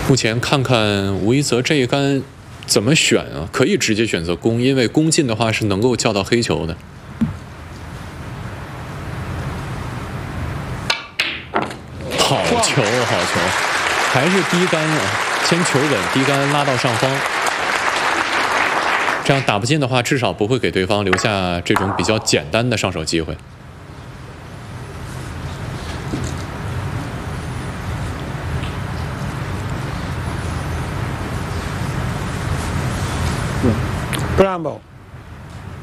目前看看吴一泽这一杆怎么选啊？可以直接选择攻，因为攻进的话是能够叫到黑球的。好球，好球，还是低杆啊，先求稳，低杆拉到上方。这样打不进的话，至少不会给对方留下这种比较简单的上手机会。 Bramble。